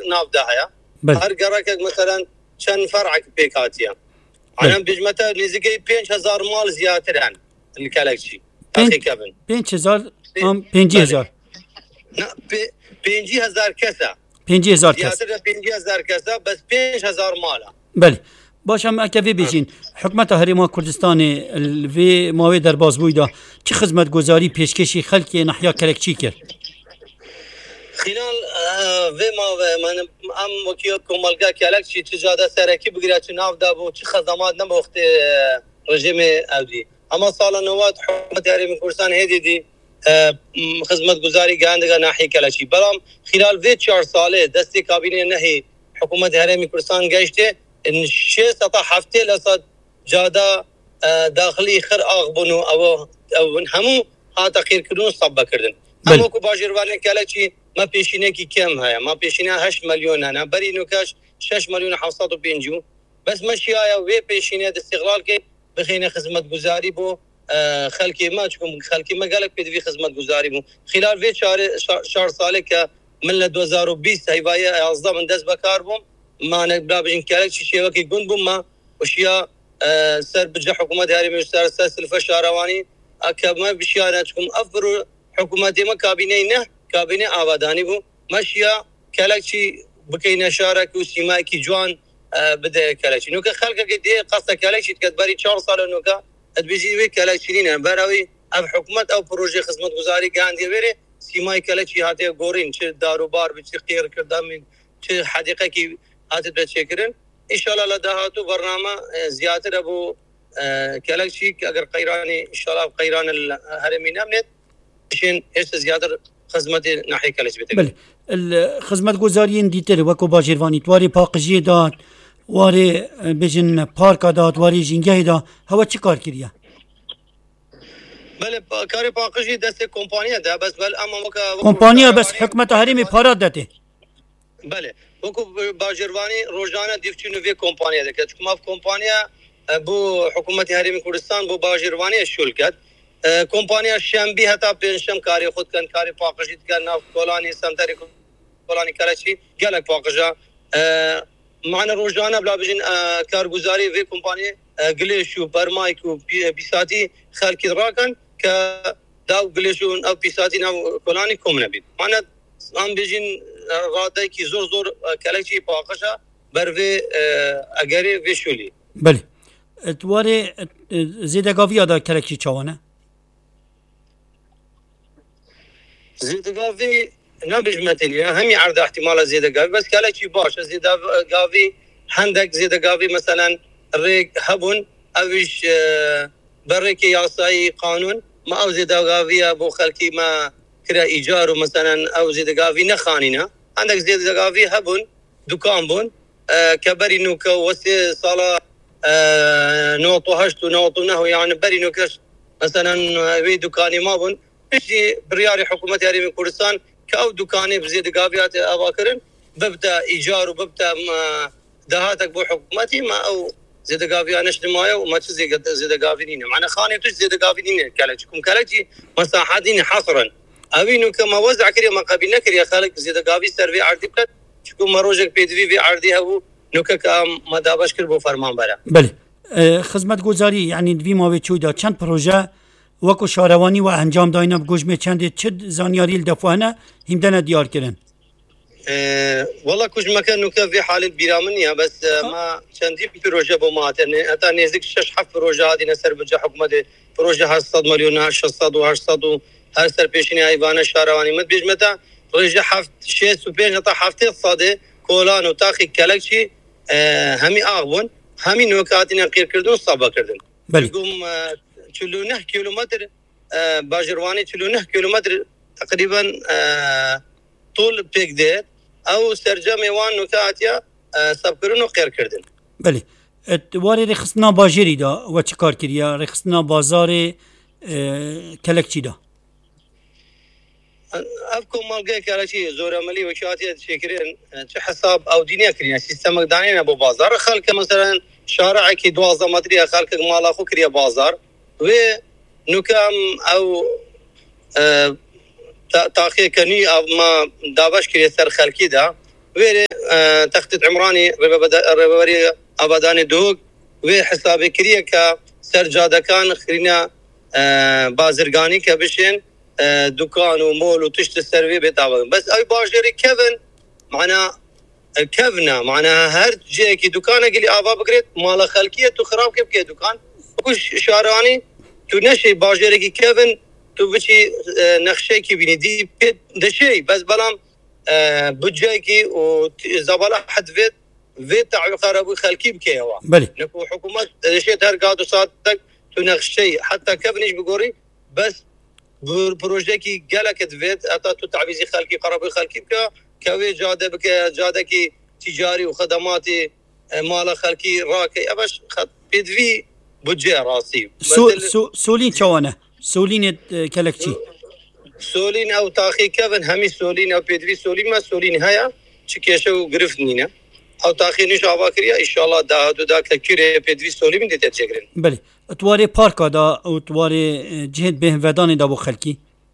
ناف داهية هر قرقك مثلا شن فرعك بيكاتيا أنا بجمتها نزقي 5000 مال زيادة عن الكالكشي أخي كابن 5000 5000 5000 كسا 5000 كسا زيادة 5000 كسا بس 5000 مالا بله باشا ما اكتفي بيجين حكومة هريما كردستاني في ماوي درباز بويدا چه خدمت گزاری پیشکشی خلق نحیا کلکچی کرد خلال في ما من وكيو كمالجا كلكشي تجاده سركي بقرا ناف دابو چه خدمات نم وقت رژیم اودی اما سال نوات حکومت هریم کردستان هدیدی خدمت گزاری گاندگا ناحیه کلکچی برام خلال في 4 ساله دستی کابینه نهی حکومت هریم کردستان گشته ان 6 هفته لصد جاده داخلي خر اغبنو او همو ها تغيير كردون صبا كردن همو كو باجروان كلكشي ما پیشینه کی کم هيا ما پیشینه 8 مليون انا بري نوكاش 6 مليون 750 بس ماشي هيا وي پیشینه استقلال کې بخینه خدمت گزاری بو خلکی ما چکم خلکی ما قالك بدي خدمت گزاری بو خلال في شهر ساله ك من 2020 هيوايه اعظم من دز بكار بوم ما نبدا بجن كلكشي شي وكي گون بوم ما وشيا سر بجا حكومه هاري مستر سلف شهرواني اكما بشيانه چکم افر حکومت ما کابینه آبادانی بو ماشیا کلکشی بکینه شارک و سیمای کی جوان بده کلکشی نو که خلق که دی قصه کلکشی کدبری 4 سال نو که ادبیجی وی کلکشی نه براوی اب حکومت او پروژه خدمت گزاری گاندی بره سیمای کلکشی هاته گورین چه داروبار به چه خیر کردم چه حدیقه کی هاته به چکرن ان شاء الله لدهاتو برنامه زیاتر ابو کلکشی اگر قیرانی ان شاء الله قیران الهرمین امنت شين ايش زياده خدمت ناحيه كلش بتك بله الخدمت گزارین دیتر وکو باجروانی تواری پاقجی داد واری بجن پارک داد واری جنگه داد هوا چی کار کردیا بله کاری پاقجی دست کمپانی ده بس بل اما کمپانی بس حکومت هریمی پارات داده بله وکو باجروانی روزانه دیفچونو وی کمپانی ده که چون کمپانی بو حکومت هریمی کردستان بو باجروانی شرکت کمپانی شنبی حتی پنجشنبه کاری خود کن کاری پاکشید کن ناف کلانی سنتری کلانی کلچی گلک پاکشا معنا روزانه بلا بجن کارگزاری وی کمپانی گلیشو برمایکو بیساتی خلکی راکن که داو گلیشو او بیساتی ناو کلانی کم نبید معنا هم بجن راده کی زور کلچی پاکشا بر وی اگری وی شولی بله تواره زیدگاوی ادا کلکی چوانه زيدقافي نبجمتني هم يعرض احتمال زيدقافي بس كلاشي باش زيدقافي عندك زيدقافي مثلا ريق هبون اوش بريك ياساي قانون ما او زيدقافي ابو خلكي ما كرا ايجار مثلا او زيدقافي نخانينا عندك زيدقافي هبون دكان بون كبري نوكا وسي صاله نوطو هشتو نوطو نهو يعني بري نوكاش مثلا وي دكاني ما بون بشي برياري حكومة هريم كردستان كأو دكاني بزيد قافيات أباكرن ببدأ إيجار وببدأ دهاتك بو حكومتي ما أو زيد قافيا نشتمايا وما تزي زيد قافينين معنا خاني تش زيد قافينين كالكم كالكي مساحاتين حصرا أبينو كما وزع كريا ما قابلنا كريا خالك زيد قافي سيرفي عردي بكت شكون مروجك بيدوي في عردي هو نوكا كام مدابش كربو فرمان برا بله خدمت گزاری یعنی دوی ما به چویدا چند پروژه وکو شهروانی و انجام داینه بگوشمه چند چه زانیاری دفعه همدن دیار کردن والله كوش مكان نوكا في حالة بيرامنيا بس ما چندی پروژه با ما حتی نزدیک 6-7 پروژه هادی نسر بجا حکومت پروژه 800 میلیون 600 و 800 و هر سر پیشینی ایوان شهروانی مد بیجمتا پروژه 605 تا 700 کولان و تاخی کلکشی همی آغبون همی نوکاتی نقیر کردن و صابا کردن بگم 49 کیلومتر باجروانی 49 کیلومتر تقریبا طول پیک ده او سرجم وان نکاتیا سبکرون و خیر کردن بله واری رخصنا باجری دا و چکار کریا رخصنا بازار کلکچی دا افکو مالگه کلکچی زور عملی و شاتیه شکرین چه حساب او دینیا کریا سیستم دانین ابو بازار خلق مثلا شارع کی 12 متری خلق مال اخو کریا بازار و نکام او تاخیر کنی ما داواش کری سر خلکی دا ویره تخت عمراني ربابري ابادان دوق وحسابي كريه ك سرجاده كان خرينا بازرگاني كبشين دكان ومول وتشت السرفي بتاعهم بس اي باجري كيفن معنا كفنا معناها هر جيكي دكانه قلي ابا بقريت مال خلقيه تو خراب كيف دكان كوش شاراني تو نشي باجري كيفن تو بشي نخشي كي بيني دي دشي بس بلام بجيكي وزباله حد فيت تاع خراب خلقي بكيوا بلي نكو حكومه شي ترقاد وصادك تو نخشي حتى كفنيش بقوري بس بروجيكي قالك فيت اتا تو تعبيزي خلقي قرب خلقي بك كوي جاده بك جاده كي تجاري وخدماتي مال خلقي راكي ابش خد بيدفي بجي راسي سولين شوانا سولين كلكتي سولين او تاخي كفن همي سولين او بيدفي سولين ما سولين هيا تشكيشو غرفنينا او تاخي نش اباكريا ان شاء الله دا كيري بيدفي سولين من تتجرن بلي اتواري باركا دا او تواري جهد به ودان دا بو خلقي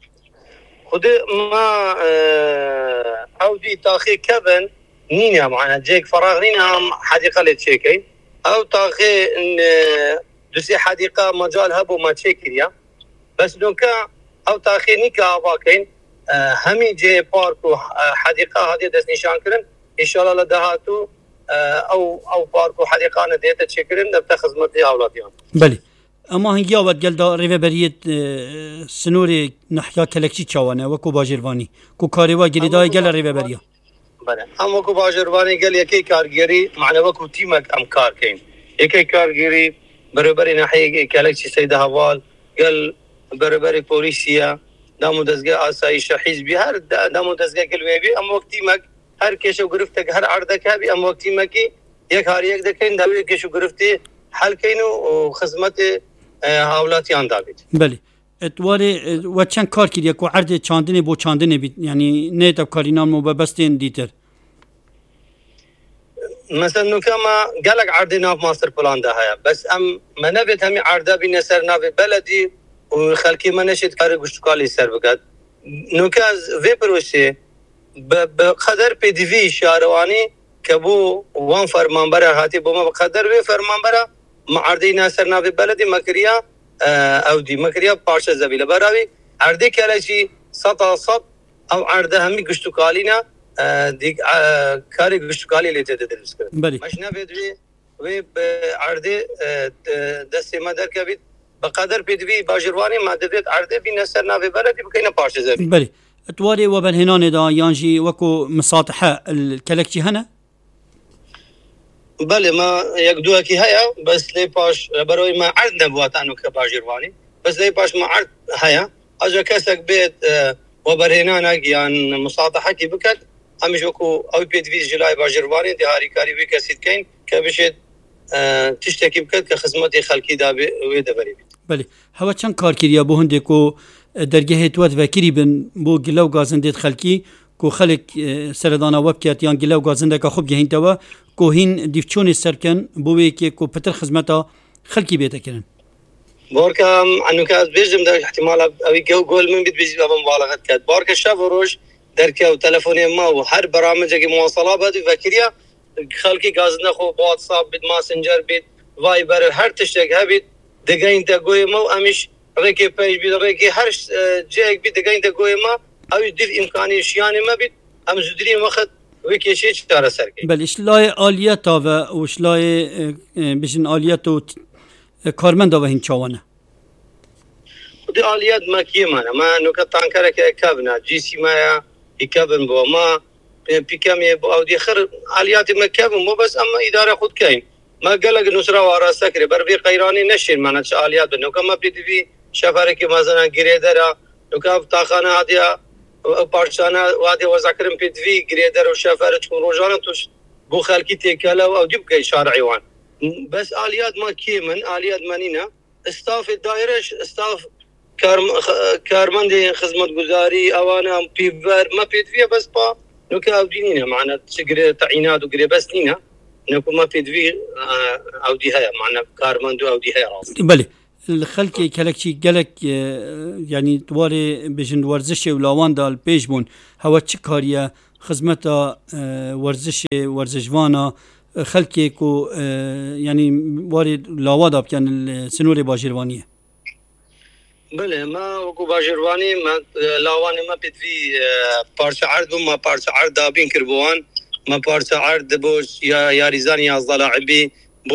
خد ما اودي تاخي كفن نينا معنا جيك فراغ نينا حديقه لتشيكي او تاخي دوسي حديقه مجال هبو ما تشيكيا بس دونكا او تاخي نيكا باكين همي جي بارك وحديقه هذه دس نشان كرن ان شاء الله لدهاتو او بارك وحديقه انا ديتا تشيكرن نبتا خدمتي اولاديان بلي اما هنگیا ود گل دا ریوبریت سنوری نحیا کلکچی چاوانه وکو باجروانی کو کاریوا گریدای گل ریوبریا بله اما کو باجروانی گل یکی کارگری معنی وکو تیمک ام کار کین یکی کارگری برابر ناحیه کلکچی سید حوال گل برابر پلیسیا دامو دزگه آسایش حزبی هر دامو دزگه گل وی ام وقت تیمک هر کشو گرفته هر عرضه که ام وقت تیمکی یک هر یک دکین داوی کشو گرفته حل کینو خدمت هاولاتیان دابید بله اتواره و چند کار کردی که عرض چاندنی بو چاندنی بید یعنی نه تا کارینان مببستین دیتر مثلا نکما گلک عرض ناف ماستر پلان ده هيا بس ام منبت همي عرضه بين سر ناف بلدي وخلقي منشت کار گشتکالی سر بگد نکاز وی پروسه بقدر پی دی وی شاروانی كبو وان فرمانبر هاتي بوما بقدر وي فرمانبر معردي ناصر نافي بلدي مكريا او دي مكريا بارشه زبيله براوي عردي كلاشي سطا سط او عرده همي گشتوكالينا دي كاري گشتوكالي ليته تدرس بلي مشنا بدوي وي عردي دسي مدر كبيت بقدر بدوي باجرواني ما دبيت عرده بي ناصر نافي بلدي بكينا بارشه زبيله بلي اتواري وبالهنان دا يانجي وكو مساطحه الكلكتي هنا بله ما یک دو کی هيا بس لي باش بروي ما عرض نبواتانو كباجرواني بس لي باش ما عرض هيا اجا كسك بيت وبرهنانا يعني مساطحه كي بكت همش وكو او بيت فيز جلاي باجرواني دي هاري كاري بي كسيت كاين كبشت تشتكي بكت كخدمتي خلقي دابي ويدبري بله هوا چند کار کردیا بو هندکو درگه توت وکری بن بو گلو گازندید خلقی کو خلق سردانا وبکت یان گلو گازنده که خوب گهین توا کو هین دیفچون سرکن بو که کو پتر خدمتا خلقی بیت کرن باركم عنو كاز بيجم ده احتمال اوي جول من بيجي ابو مبالغه كات بارك شاف روج دركه وتليفوني ما وهر برامج مواصلات بدي فكريا خلقي غازنا خو واتساب بيت ماسنجر بيت فايبر هر تشتك هبيت دقين تقوي مو امش ريكي بيج بيت ريكي هر جيك بيت دقين تقوي ما او يدف امكاني شياني ما بيت ام زدري وقت ويكي شيء ترى سركي بل اشلاي الياتا و اشلاي بجن الياتو کارمند و هین چاوانه خودی آلیات ما کیمانه ما نکاتان کرده که کابنا جیسی ما یکابن با ما پیکمی با اودی خر آلیات ما کابن مو بس اما اداره خود کین ما قالك نصرة وراسة كري بربي قيراني نشين معنا آليات بنوكا ما بدي شفارة كي مثلا جريدرا نوكا تاخانة هادية بارشانة وادي وذكرن بدي جريدر وشفارة تكون روجانا توش بو خالكي تيكالا أو ديبكي شارعيوان بس آليات ما كيمن آليات مانينا استاف الدائرة استاف كارمندي خدمة جزاري أوانا بيبر ما بيدفيا بس با نوكا أودينينا معنا تجري تعيينات وجري بس نينا نوكا ما بيدفي أودي هيا معنا كارمندو أودي هيا راس. بله الخلق كلكشي جلك يعني دواري بجن ورزش ولاوان دال بيجبون هوا تشكاريا خزمتا ورزشوانا خلکی کو یعنی واری لاوادا بکن سنور باجیروانیه. بله ما وکو باجیروانی ما لاوانی ما پدوی پارچه عرض ما پارچه عرض دابین کربوان ما پارچه عرض بو یاریزانی یازده لاعبی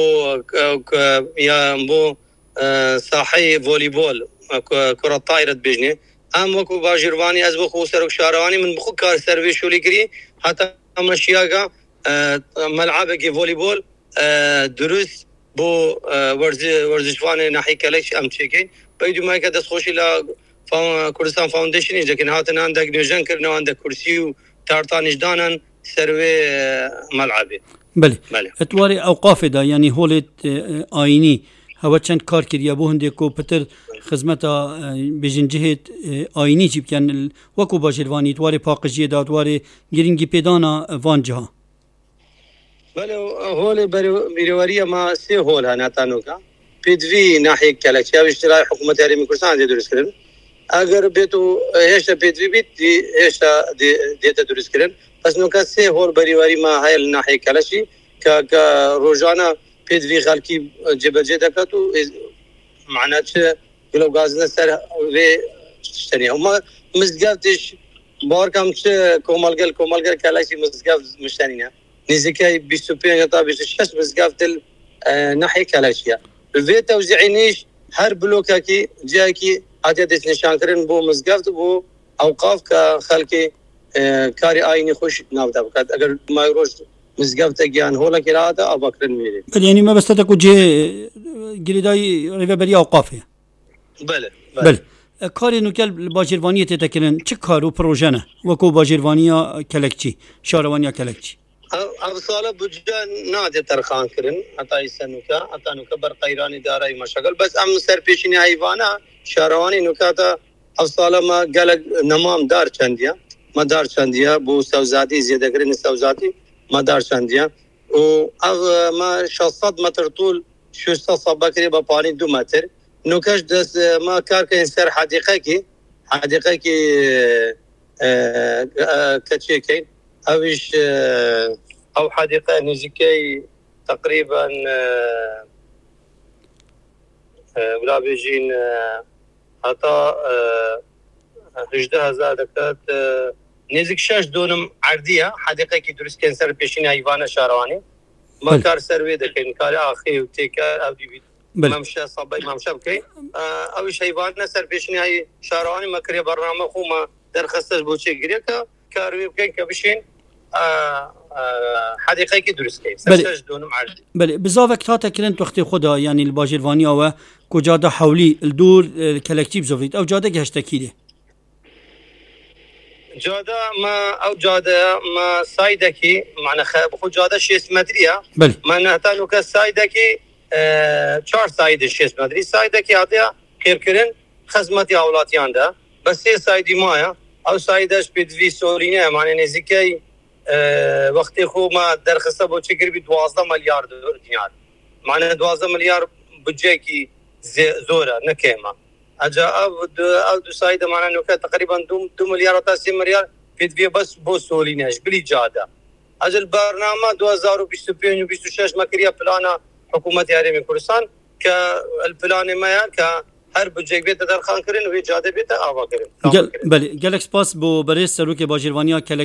بو ساحه فوليبول كرة طايرة بجنة ام وكو باجرواني از بخو سرك شارواني من بخو كار سيرفي شولي كري حتى مشياغا ملعبك فوليبول دروس بو ورزشواني ناحي كلش ام تشيكي بيدو ما كدس خوشي لا كردستان فاونديشن لكن هاتنا عندك نيوجن كرنا عندك كرسي وتارتانش دانن سيرفي ملعبي. بله اتواري اوقاف دا يعني هولت آيني هوا چند کار کردیا بو هنده کو پتر خدمتا بجن جهت آینی جیب کن وکو باجروانی تواری پاقجی داد تواری گرینگی پیدانا وان جها. بله هول بیرواری ما سه هول هناتانو کا پیدوی ناحیه کلکشی او اشتراع حکومت هرمی کردستان دی درست کردن. اگر بیتو هشتا پیدوی بیت هشتا دیتا درست کردن. پس نوکا سه هول بیرواری ما های ناحیه کلکشی که روزانه پیدوی خالکی جبهه دکاتو معناته گلو گازنه سر و شتنی اما مزگفتش بار کم چه کومالگل کلاسی مزگفت مشتنیه نزدیکی 25 تا 26 مزگفت ناحیه کلاشیه و توزیعنیش هر بلوکه کی جایی کی عدد نشان کردن بو مزگفت بو اوقاف که خالکی کاری آینی خوش نافده بکات اگر ما روز مزگفت گیان هولا کراده آبکرن میره. یعنی ما بس تاکو جه گریدای ریوبری اوقافه. بله. کاری نوکل باجروانی تتکرن چه کارو پروژه نه وکو باجروانیا کلکچی شاروانیا کلکچی. افصال بجدا نادي ترخان كرن عطاي سنوكا عطانوكا برقيراني داري مشاغل بس ام سر پیشنی حیوانا شاروانی نوکاتا افصال ما قالك نمام دار چندیا ما دار چندیا بو سوزاتی زیاده کرن سوزاتی ما دار چندیا و ما 600 متر طول 600 صباكري بپانی 2 متر نوکاش دست ما کار کن سر حدیقه کی کچی کن اوش او حديقه نزكي تقريبا ولا بيجين حتى 18000 دكات نزك 6 دونم عرديه حديقه كي درس كنسر بيشين ايوان شارواني ما كار سروي دكن كار اخي وتيكا او دي ممشى صبي ممشى بكي او شيبان سر بيشين هاي شارواني مكري برنامج خو ما درخصش بوشي غريكا كاروي بكن كبشين حديقه كي درس كي سرش دونم عردي بله بزاف تا كرنت وقت خدا يعني الباجروانيا و كجاده حولي الدور كولكتيف زوفيت او جاده گشتكيده جاده ما او جاده ما سايدكي معنى خو جاده 6 متريه بله معناتها انه كسايدكي 4 سايد 6 متري سايدكي هذا كيركرن خدمتي اولاتيان ده بس سايدي مايا او سايدش بدوي سورينه معنى نزيكي وقتی خو ما درخصه بو چکر بی 12 مليار دینار معنی 12 مليار بودجه کی زوره نکیما اجا او دو سايده معنی نو تقریبا 2 مليار تا 3 مليار بدوی بس بو سولینش بلی جاده اجل برنامه 2025 و 26 مکریه پلانا حکومت هرمی کردستان که الپلان ما که هر بودجه بیت در خان کرن و جاده بیت آوا کرن بله گلکس پاس بو برای سروک باجروانیا